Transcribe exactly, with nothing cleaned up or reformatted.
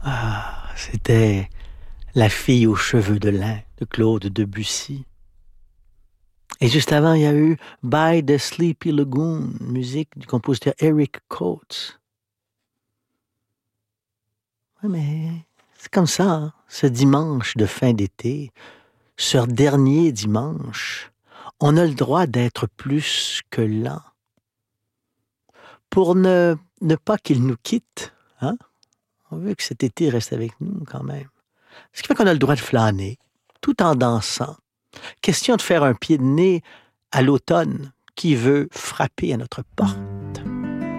Ah, c'était La fille aux cheveux de lin de Claude Debussy. Et juste avant, il y a eu By the Sleepy Lagoon, musique du compositeur Eric Coates. Ouais, mais c'est comme ça, hein, ce dimanche de fin d'été, ce dernier dimanche, on a le droit d'être plus que lent. Pour ne, ne pas qu'il nous quitte, hein? On veut que cet été reste avec nous quand même. Ce qui fait qu'on a le droit de flâner, tout en dansant. Question de faire un pied de nez à l'automne qui veut frapper à notre porte.